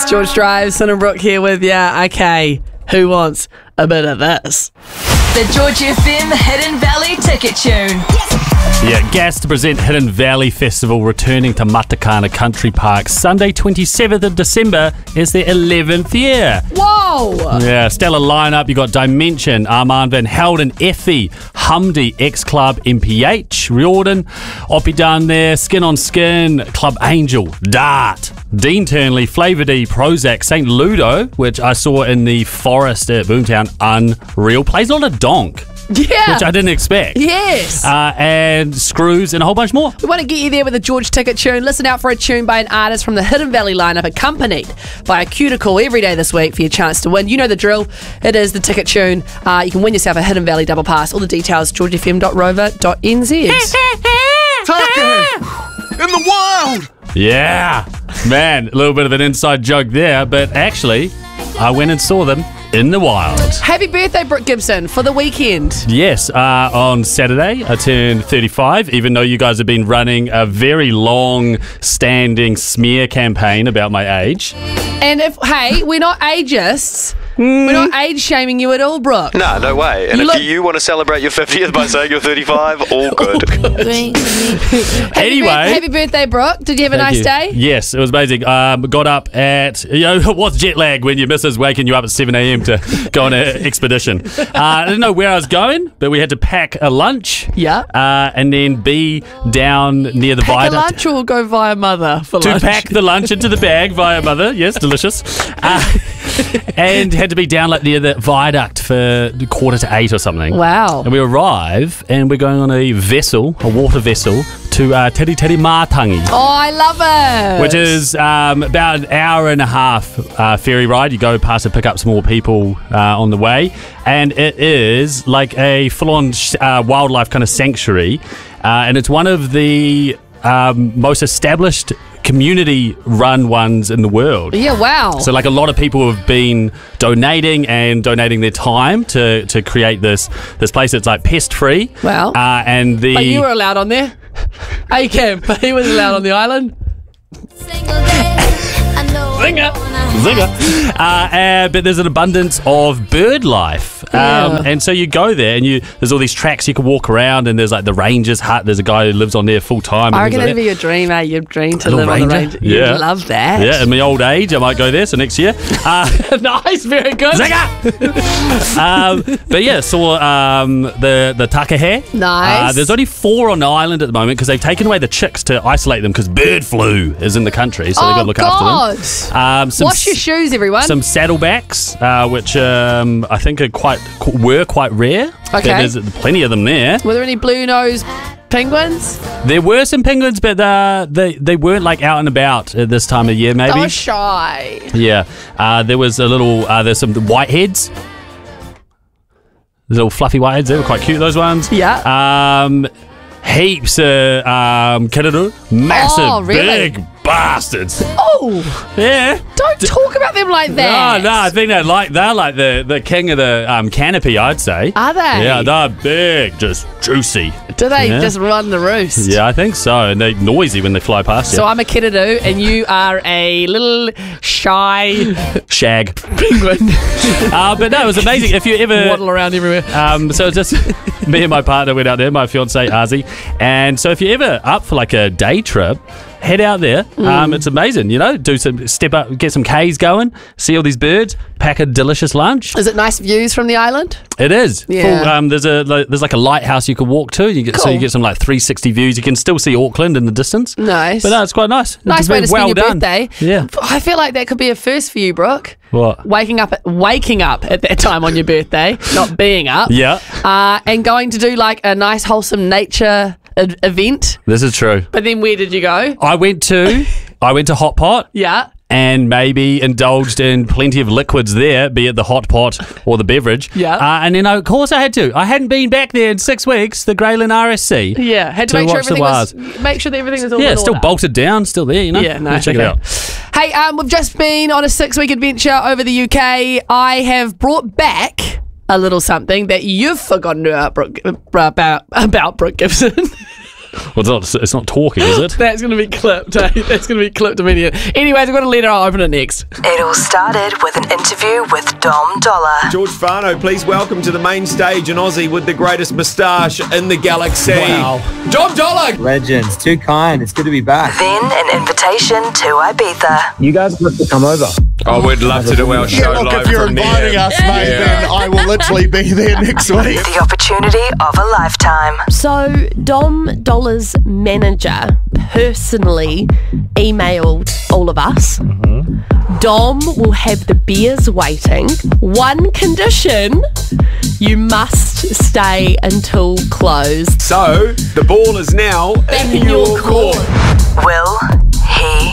George Drive, Sin and Brooke here with ya. Okay, who wants a bit of this? The George FM Hidden Valley Ticket Tune. Yeah, gas to present Hidden Valley Festival returning to Matakana Country Park. Sunday 27th of December is their 11th year. Whoa! Yeah, stellar lineup. You got Dimension, Armand Van Helden, Effie, Humdy, X Club, MPH, Riordan, Oppie down there, Skin on Skin, Club Angel, Dart, Dean Turnley, Flavor D, Prozac, St. Ludo, which I saw in the forest at Boomtown. Unreal. Plays a lot of donk. Yeah. Which I didn't expect. Yes. And Screws and a whole bunch more. We want to get you there with a George Ticket Tune. Listen out for a tune by an artist from the Hidden Valley lineup, accompanied by a cuticle every day this week for your chance to win. You know the drill. It is the Ticket Tune. You can win yourself a Hidden Valley double pass. All the details, georgefm.rover.nz. In the wild! Yeah. Man, a little bit of an inside joke there, but actually, I went and saw them in the wild. Happy birthday, Brooke Gibson, for the weekend. Yes, on Saturday I turned 35, even though you guys have been running a very long-standing smear campaign about my age. And hey, we're not ageist. We're not age shaming you at all, Brooke. Nah, no way. And if you want to celebrate your 50th by saying you're 35, all good. Anyway. Happy birthday, Brooke. Did you have a nice day? Yes, it was amazing. Got up at, what's jet lag when your missus waking you up at 7 a.m. to go on an expedition. I didn't know where I was going, but we had to pack a lunch. Yeah. And then be down near the Pack a viaduct. lunch or go via mother for lunch? To pack the lunch into the bag via mother. Yes, delicious. And had to be down like near the viaduct for 7:45 or something. Wow. And we arrive and we're going on a vessel, a water vessel, to Tiri Tiri Mātangi. Oh, I love it. Which is about an hour and a half ferry ride. You go past to pick up some more people on the way. And it is like a full-on wildlife kind of sanctuary. And it's one of the most established community-run ones in the world. Yeah, wow. So like a lot of people have been donating their time to create this place that's like pest-free. Wow. And But you were allowed on there? Cam, but he was allowed on the island? Zinger. But there's an abundance of bird life. And so you go there and there's all these tracks you can walk around, and there's like the ranger's hut. There's a guy who lives on there full time. I reckon that'd be your dream, Your dream to live on the ranger. Yeah. You'd love that. Yeah, in my old age, I might go there. So next year. Nice, very good. Zinger! But yeah, saw the takahe. Nice. There's only 4 on the island at the moment because they've taken away the chicks to isolate them because bird flu is in the country. So they've got to look after them. Wash your shoes, everyone. Some saddlebacks, which I think are quite rare. Okay. There's plenty of them there. Were there any blue-nosed penguins? There were some penguins, but they weren't like out and about at this time of year, maybe. They were shy. Yeah. There was there's some whiteheads. Little fluffy whiteheads. They were quite cute, those ones. Yeah. Heaps of kiriru. Massive, big bastards. Oh. Yeah. Don't talk about them like that. No, I think they're like the king of the canopy, I'd say. Are they? Yeah, they're big, just juicy. Do they just run the roost? Yeah, I think so. And they're noisy when they fly past you. So I'm a kiriru and you are a little shy shag penguin. But no, it was amazing. If you ever waddle around everywhere. So it's just me and my partner went out there, my fiance Azi. And so if you're ever up for like a day trip, head out there. It's amazing, do some step up, get some K's going, see all these birds, pack a delicious lunch. Is it nice views from the island? It is. Yeah. Full, there's like a lighthouse you can walk to. So you get some like 360 views. You can still see Auckland in the distance. Nice. But no, it's quite nice. Nice It's way to spend your done. birthday. Yeah. I feel like that could be a first for you, Brooke. What? Waking up at that time on your birthday, not being up. Yeah. And going to do like a nice wholesome nature event. This is true. But then where did you go? I went to Hot Pot. Yeah. And maybe indulged in plenty of liquids there, be it the hot pot or the beverage. Yeah. And then, of course, I had to. I hadn't been back there in 6 weeks, the Grayling RSC. Yeah. Had to make sure everything was all in still order. bolted down, still there, Yeah, nice. Check it out. Hey, we've just been on a 6-week adventure over the UK. I have brought back a little something that you've forgotten about Brooke Gibson. Well, it's not talking, is it? That's going to be clipped. That's going to be clipped immediately. Anyways, I've got a letter. I'll open it next. It all started with an interview with Dom Dollar. George Fano, please welcome to the main stage an Aussie with the greatest moustache in the galaxy. Wow. Dom Dollar! Legends, too kind. It's good to be back. Then an invitation to Ibiza. You guys have to come over. Oh, we'd love to do our show Yeah, look, live if you're from inviting there. us, mate, then I will literally be there next week. The opportunity of a lifetime. So, Dom Dollar's manager personally emailed all of us. Dom will have the beers waiting. One condition, you must stay until close. So, the ball is now In your court. Will he